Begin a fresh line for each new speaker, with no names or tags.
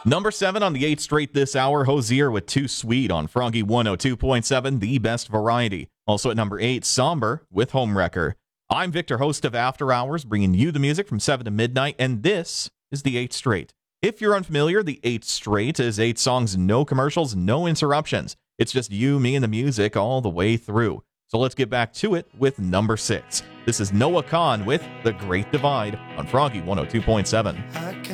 Number 7 on the 8th straight this hour, Hozier with Too Sweet on Froggy 102.7, the best variety. Also at number 8, Somber with Homewrecker. I'm Victor, host of After Hours, bringing you the music from 7 to midnight, and this is the 8th straight. If you're unfamiliar, the 8th straight is 8 songs, no commercials, no interruptions. It's just you, me, and the music all the way through. So let's get back to it with number 6. This is Noah Kahan with The Great Divide on Froggy 102.7.